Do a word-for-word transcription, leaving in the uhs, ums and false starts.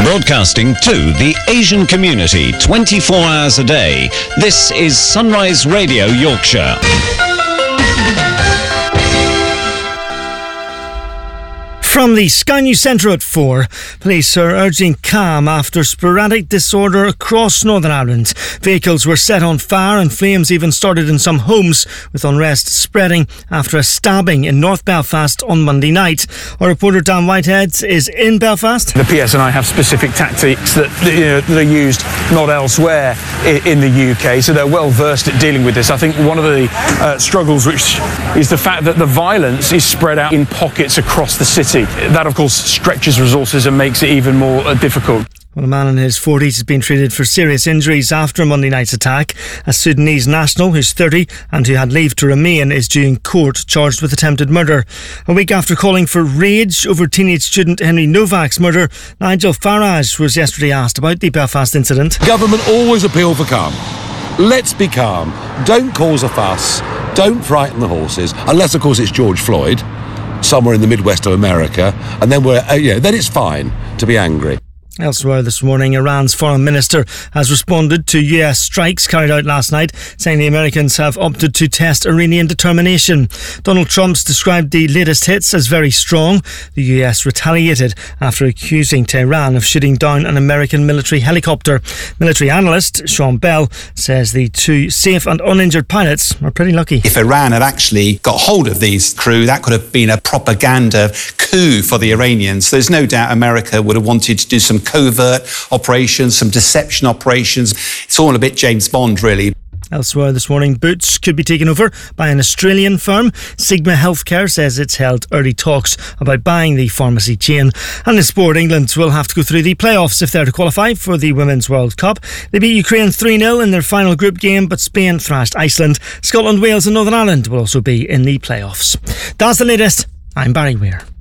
Broadcasting to the Asian community twenty-four hours a day. This is Sunrise Radio Yorkshire. From the Sky News Centre at four, police are urging calm after sporadic disorder across Northern Ireland. Vehicles were set on fire and flames even started in some homes, with unrest spreading after a stabbing in North Belfast on Monday night. Our reporter Dan Whitehead is in Belfast. The P S N I have specific tactics that, you know, that are used not elsewhere in the U K, so they're well versed at dealing with this. I think one of the uh, struggles which is the fact that the violence is spread out in pockets across the city. That, of course, stretches resources and makes it even more uh, difficult. Well, a man in his forties has been treated for serious injuries after Monday night's attack. A Sudanese national who's thirty and who had leave to remain is due in court, charged with attempted murder. A week after calling for rage over teenage student Henry Novak's murder, Nigel Farage was yesterday asked about the Belfast incident. Government always appeal for calm. Let's be calm. Don't cause a fuss. Don't frighten the horses. Unless, of course, it's George Floyd, somewhere in the Midwest of America, and then we're, uh, you know, then it's fine to be angry. Elsewhere this morning, Iran's foreign minister has responded to U S strikes carried out last night, saying the Americans have opted to test Iranian determination. Donald Trump's described the latest hits as very strong. The U S retaliated after accusing Tehran of shooting down an American military helicopter. Military analyst Sean Bell says the two safe and uninjured pilots are pretty lucky. If Iran had actually got hold of these crew, that could have been a propaganda coup for the Iranians. There's no doubt America would have wanted to do some covert operations, some deception operations. It's all a bit James Bond, really. Elsewhere this morning, Boots could be taken over by an Australian firm. Sigma Healthcare says it's held early talks about buying the pharmacy chain. And in sport, England will have to go through the playoffs if they're to qualify for the Women's World Cup. They beat Ukraine three nil in their final group game, but Spain thrashed Iceland. Scotland, Wales and Northern Ireland will also be in the playoffs. That's the latest. I'm Barry Weir.